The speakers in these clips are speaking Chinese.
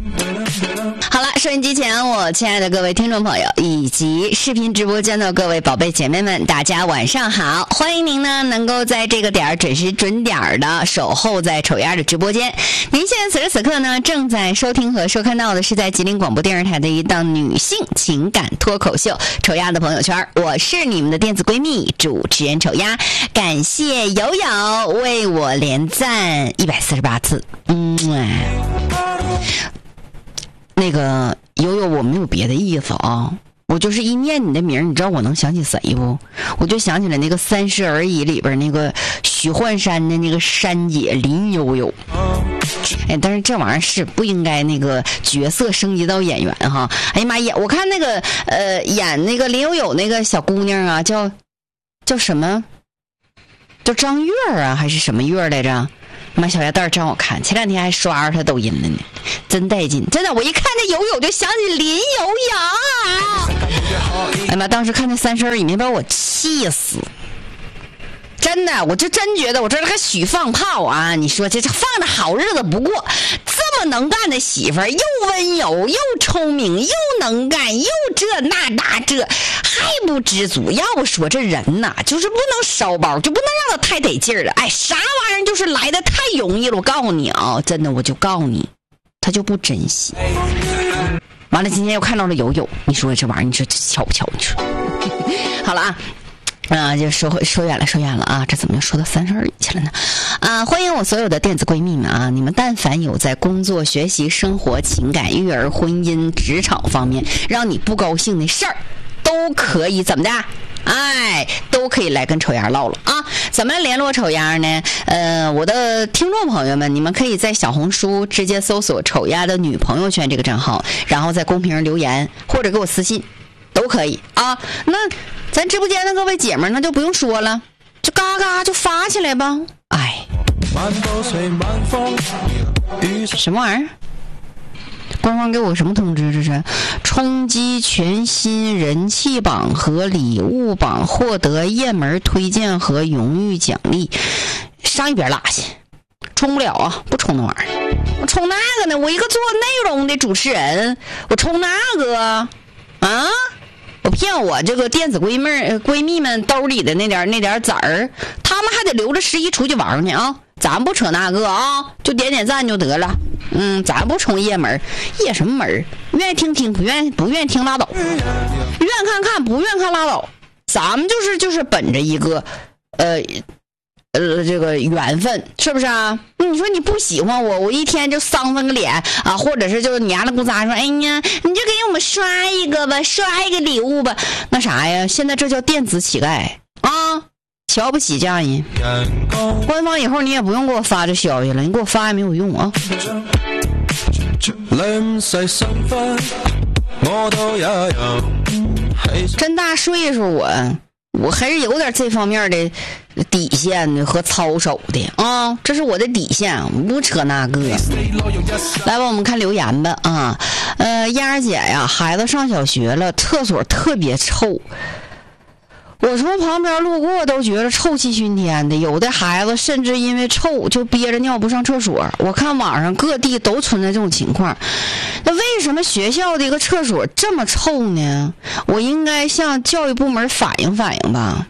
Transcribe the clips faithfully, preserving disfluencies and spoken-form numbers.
好了，收音机前我亲爱的各位听众朋友以及视频直播间的各位宝贝姐妹们，大家晚上好，欢迎您呢能够在这个点儿准时准点儿的守候在丑丫的直播间。您现在此时此刻呢正在收听和收看到的是在吉林广播电视台的一档女性情感脱口秀丑丫的朋友圈，我是你们的电子闺蜜主持人丑丫，感谢友友为我连赞一百四十八次。嗯，那个悠悠，我没有别的意思啊，我就是一念你的名，你知道我能想起谁不？我就想起来那个《三十而已》里边那个许幻山的那个山姐林悠悠。哎，但是这玩意儿是不应该那个角色升级到演员哈。哎呀妈呀，我看那个呃演那个林悠悠那个小姑娘啊，叫叫什么？叫张月啊，还是什么月来着？妈，小鸭蛋真好看，前两天还刷着他抖音了呢，真带劲！真的，我一看这悠悠就想起林悠扬。哎妈，当时看那三十而已没把我气死，真的，我就真觉得我这个许放炮啊！你说这这放着好日子不过，这么能干的媳妇儿，又温柔又聪明又能干又这那那这还不知足。要不说这人呐，就是不能烧包，就不能让他太得劲儿了。哎，啥玩意儿就是来的太容易了。我告诉你啊，真的，我就告诉你，他就不珍惜。完了，今天又看到了悠悠，你说这玩意儿，你说这巧不巧？你说好了啊。啊，就说说远了，说远了啊！这怎么就说到三十而已去了呢？啊，欢迎我所有的电子闺蜜们啊！你们但凡有在工作、学习、生活、情感、育儿、婚姻、职场方面让你不高兴的事儿，都可以怎么的？哎，都可以来跟丑丫唠唠啊！怎么联络丑丫呢？呃，我的听众朋友们，你们可以在小红书直接搜索“丑丫的女朋友圈”这个账号，然后在公屏上留言或者给我私信，都可以啊。那咱直播间的各位姐妹那就不用说了，就嘎嘎就发起来吧。哎，什么玩意儿？官方给我什么通知？这是冲击全新人气榜和礼物榜，获得热门推荐和荣誉奖励。上一边拉去，冲不了啊，不冲那玩意儿。我冲那个呢？我一个做内容的主持人，我冲那个啊？我骗我这个电子闺蜜闺蜜们兜里的那点那点子儿，他们还得留着十一出去玩呢啊！咱不扯那个啊，就点点赞就得了。嗯，咱不冲夜门，夜什么门？愿意听听，不愿意不愿意听拉倒，愿看看，不愿看拉倒。咱们就是就是本着一个呃呃这个缘分，是不是啊？你说你不喜欢我，我一天就丧翻个脸啊，或者是就是你丫的姑杂说，哎呀，你就给我们刷一个吧，刷一个礼物吧，那啥呀？现在这叫电子乞丐啊，瞧不起家人。官方以后你也不用给我发这消息了，你给我发也没有用啊。真大岁数我。我还是有点这方面的底线的和操守的啊，这是我的底线，不扯那个。来吧，我们看留言吧啊，呃，丫儿姐呀，孩子上小学了，厕所特别臭，我从旁边路过都觉得臭气熏天的，有的孩子甚至因为臭就憋着尿不上厕所。我看网上各地都存在这种情况，那为什么学校的一个厕所这么臭呢？我应该向教育部门反映反映吧。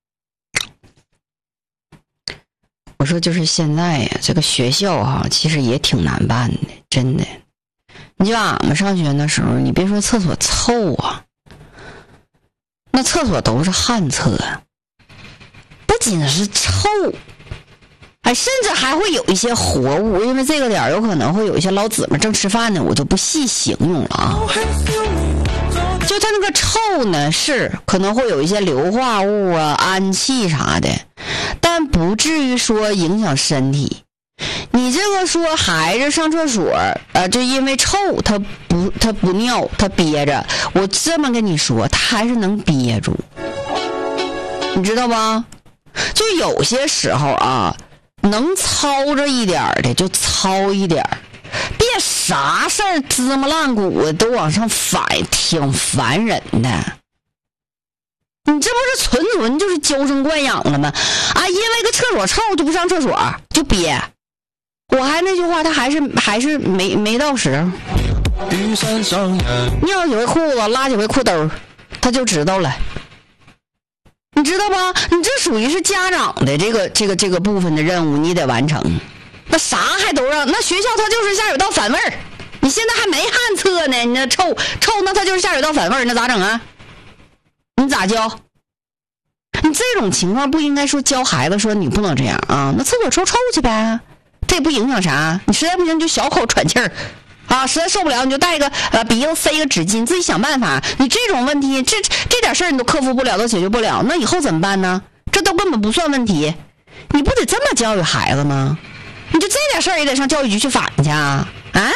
我说就是现在呀，这个学校哈、啊，其实也挺难办的，真的。你就俺们上学那时候，你别说厕所臭啊，那厕所都是旱厕，不仅是臭，哎，甚至还会有一些活物，因为这个点有可能会有一些老姊妹正吃饭呢，我就不细形容了啊。就它那个臭呢，是可能会有一些硫化物啊、氨气啥的，但不至于说影响身体。你这个说孩子上厕所呃，就因为臭他不他不尿他憋着，我这么跟你说他还是能憋住，你知道吧？就有些时候啊，能操着一点的就操一点，别啥事儿芝麻烂谷都往上反，挺烦人的。你这不是纯纯就是娇生惯养了吗？啊，因为个厕所臭就不上厕所就憋。我还那句话，他还是还是没没到时候。 尿几回裤子，拉几回裤兜，他就知道了。你知道吧？你这属于是家长的这个这个这个部分的任务，你得完成。那啥还都让那学校他就是下水道反味儿，你现在还没旱厕呢，你那臭臭那他就是下水道反味儿，那咋整啊？你咋教？你这种情况不应该说教孩子说你不能这样啊，那厕所臭臭去呗，这也不影响啥。你实在不行你就小口喘气儿。啊，实在受不了你就带个呃鼻子塞个纸巾，自己想办法。你这种问题，这这点事儿你都克服不了，都解决不了，那以后怎么办呢？这都根本不算问题，你不得这么教育孩子吗？你就这点事儿也得上教育局去反去啊？啊？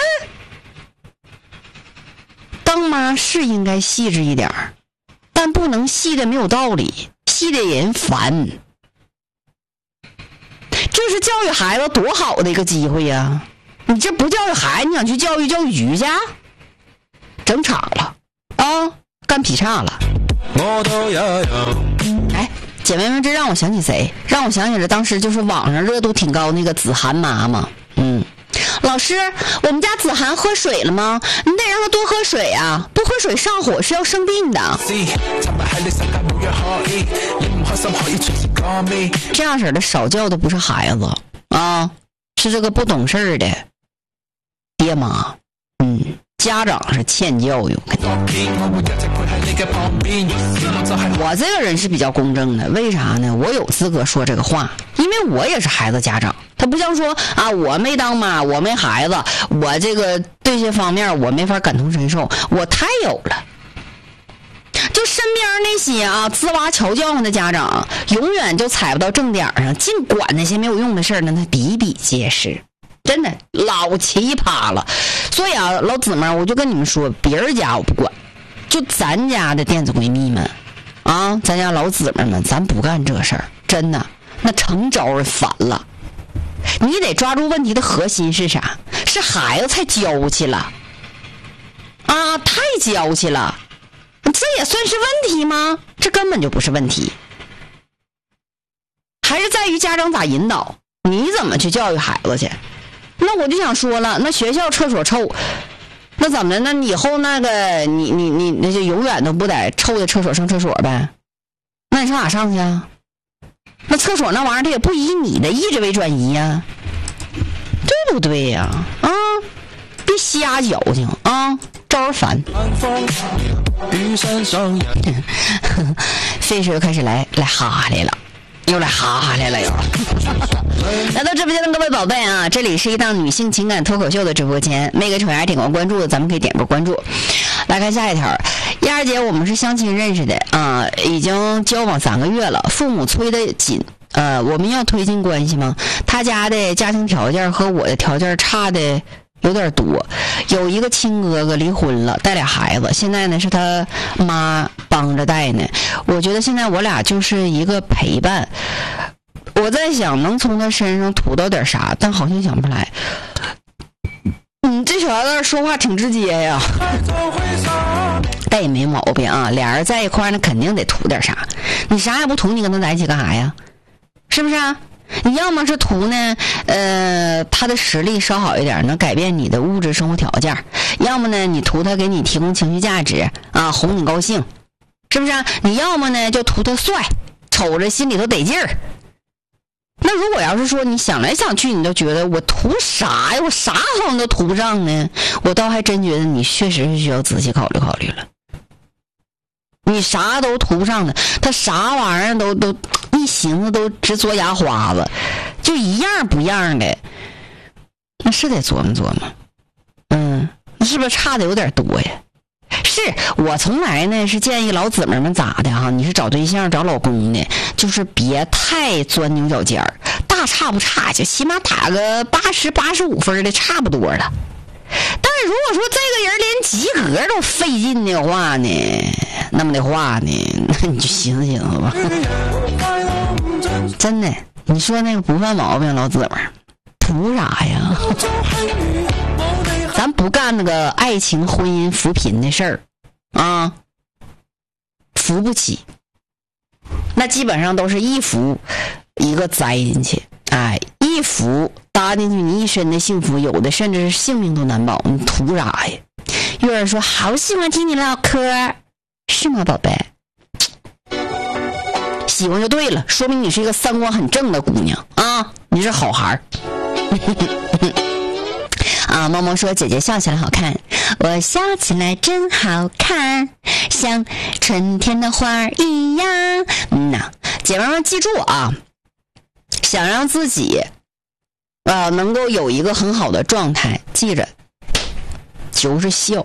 当妈是应该细致一点，但不能细的没有道理，细的人烦。这是教育孩子多好的一个机会呀！你这不教育孩子，你想去教育教育局去？整场了啊，干劈叉了！哎，姐妹们，这让我想起谁？让我想起了当时就是网上热度挺高那个子涵妈妈。嗯，老师，我们家子涵喝水了吗？你得让他多喝水啊，不喝水上火是要生病的。这样式的少教的不是孩子啊，是这个不懂事的爹妈。嗯，家长是欠教育。我这个人是比较公正的，为啥呢？我有资格说这个话，因为我也是孩子家长。他不像说啊，我没当妈，我没孩子，我这个这些方面我没法感同身受，我太有了。就身边那些啊滋哇瞧教训的家长，永远就踩不到正点上，净管那些没有用的事儿呢，那比比皆是。真的老奇葩了。所以啊，老姊妹，我就跟你们说，别人家我不管，就咱家的电子闺蜜们啊，咱家老姊妹们，咱不干这事儿，真的那成招儿烦了。你得抓住问题的核心是啥？是孩子太娇气了啊，太娇气了，这也算是问题吗？这根本就不是问题，还是在于家长咋引导，你怎么去教育孩子去。那我就想说了，那学校厕所臭，那怎么的？那以后那个你你你那就永远都不在臭的厕所上厕所呗？那你上哪上去啊？那厕所那玩意儿它也不以你的意志为转移呀，对不对呀？啊，别瞎矫情啊，招人烦。费事又开始来来哈哈来了。又来哈哈来了又来到直播间的各位宝贝啊，这里是一档女性情感脱口秀的直播间，没给丑丫点过关注的咱们可以点个关注。来看下一条，丫姐我们是相亲认识的啊，已经交往三个月了，父母催得紧，呃，我们要推进关系吗？他家的家庭条件和我的条件差的有点多，有一个亲哥哥离婚了，带俩孩子，现在呢是他妈帮着带呢。我觉得现在我俩就是一个陪伴，我在想能从他身上吐到点啥，但好像想不来。嗯，这小子说话挺直接呀，但也没毛病啊。俩人在一块呢，肯定得图点啥。你啥也不图，你跟他在一起干啥呀？是不是啊？你要么是图呢，呃，他的实力稍好一点，能改变你的物质生活条件；要么呢，你图他给你提供情绪价值啊，哄你高兴，是不是啊？你要么呢，就图他帅，瞅着心里头得劲儿。那如果要是说你想来想去，你都觉得我图啥呀？我啥好像都图不上呢？我倒还真觉得你确实是需要仔细考虑考虑了。你啥都图不上的，他啥玩意儿都都一寻思都直嘬牙花子，就一样不样的，那是得琢磨琢磨。嗯，那是不是差的有点多呀？是我从来呢是建议老姊妹们咋的哈？你是找对象找老公呢，就是别太钻牛角尖儿，大差不差，就起码打个八十八十五分的差不多了。但是如果说这个人连及格都费劲的话呢，那么的话呢，那你就寻思寻思吧。真的，你说那个不犯毛病老姊妹图啥呀？咱不干那个爱情婚姻扶贫的事儿啊，扶不起，那基本上都是一扶一个栽进去，哎，一扶搭进去你一身的幸福，有的甚至是性命都难保，你图啥呀？ 月儿说好喜欢听你唠嗑，是吗宝贝？喜欢就对了，说明你是一个三观很正的姑娘啊，你是好孩儿。啊，萌萌说姐姐笑起来好看，我笑起来真好看，像春天的花一样。嗯呐，姐妹们记住啊，想让自己呃能够有一个很好的状态，记着就是笑，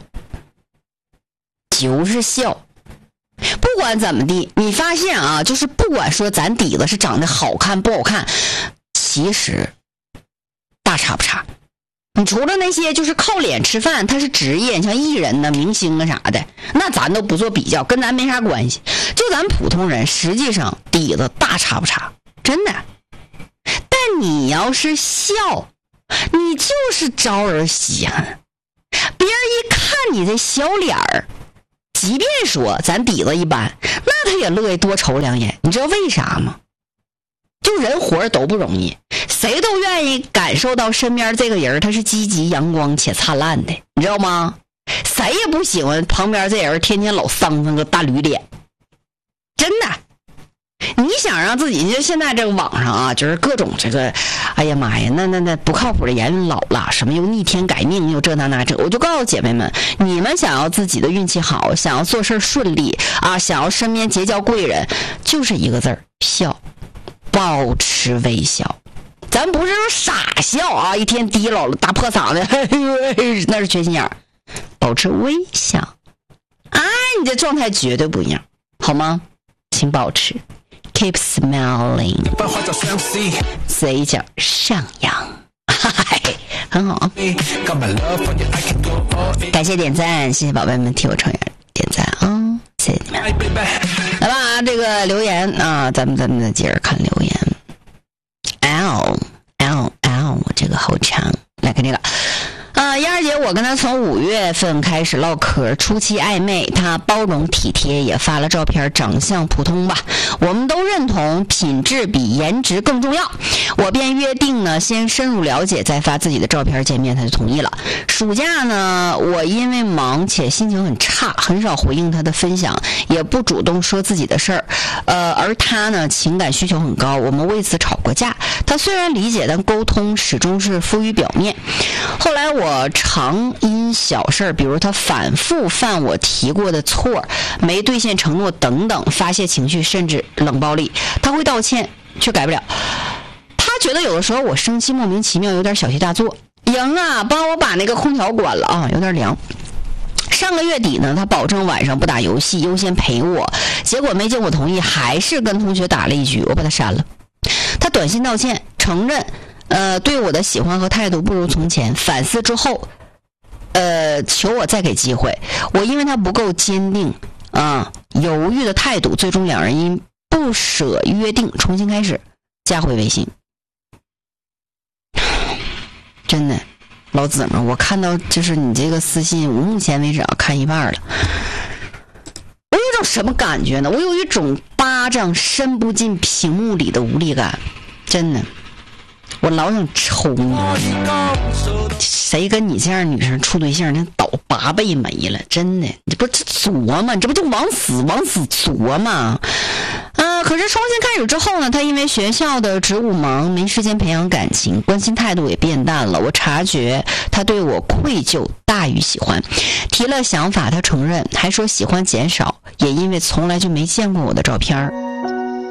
就是笑。不管怎么地，你发现啊，就是不管说咱底子是长得好看不好看，其实大差不差。你除了那些就是靠脸吃饭，他是职业，像艺人呢、明星啊啥的，那咱都不做比较，跟咱没啥关系。就咱普通人，实际上底子大差不差，真的。但你要是笑，你就是招人稀罕。别人一看你这小脸儿，即便说咱底子一般，那他也乐意多瞅两眼。你知道为啥吗？就人活着都不容易，谁都愿意感受到身边这个人他是积极阳光且灿烂的，你知道吗？谁也不喜欢旁边这人天天老丧丧个大驴脸，真的。你想让自己，就现在这个网上啊，就是各种这个，哎呀妈呀，那那那不靠谱的言论老了，什么又逆天改命，又这那那这，我就告诉姐妹们，你们想要自己的运气好，想要做事顺利啊，想要身边结交贵人，就是一个字儿，笑。保持微笑，咱不是说傻笑啊，一天低老了大破嗓子，那是缺心眼儿。保持微笑，啊，你这状态绝对不一样，好吗？请保持 ，keep smiling， 嘴角上扬，嗨，很好。感谢点赞，谢谢宝贝们替我成员点赞啊、哦，谢谢你们。来吧，这个留言啊，咱们咱们再接着看留言。L L L， 我这个好长，来看这个。啊，燕儿姐，我跟他从五月份开始唠嗑，初期暧昧，他包容体贴，也发了照片，长相普通吧。我们都认同品质比颜值更重要，我便约定呢，先深入了解，再发自己的照片见面，他就同意了。暑假呢，我因为忙且心情很差，很少回应他的分享，也不主动说自己的事儿。呃，而他呢，情感需求很高，我们为此吵过架。他虽然理解，但沟通始终是浮于表面。后来我。我常因小事，比如他反复犯我提过的错，没兑现承诺等等，发泄情绪，甚至冷暴力。他会道歉，却改不了。他觉得有的时候我生气莫名其妙，有点小题大做。莹啊，帮我把那个空调关了啊，有点凉。上个月底呢，他保证晚上不打游戏，优先陪我。结果没经我同意，还是跟同学打了一局，我把他删了。他短信道歉，承认。呃，对我的喜欢和态度不如从前，反思之后，呃，求我再给机会。我因为他不够坚定啊、呃，犹豫的态度，最终两人因不舍约定重新开始，加回微信。真的，老姊们，我看到就是你这个私信，我目前为止啊看一半了。我有一种什么感觉呢？我有一种巴掌伸不进屏幕里的无力感，真的。我老想抽你，谁跟你这样女生处对象，那倒八倍没了，真的，你不是琢磨，你这不就往死往死琢磨？啊、呃，可是重新开始之后呢，他因为学校的职务忙，没时间培养感情，关心态度也变淡了。我察觉他对我愧疚大于喜欢，提了想法，他承认，还说喜欢减少，也因为从来就没见过我的照片。